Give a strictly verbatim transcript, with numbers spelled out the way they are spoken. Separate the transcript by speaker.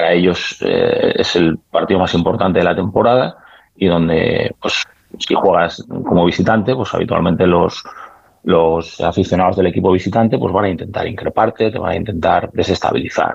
Speaker 1: para ellos eh, es el partido más importante de la temporada y donde, pues, si juegas como visitante, pues habitualmente los, los aficionados del equipo visitante pues van a intentar increparte, te van a intentar desestabilizar.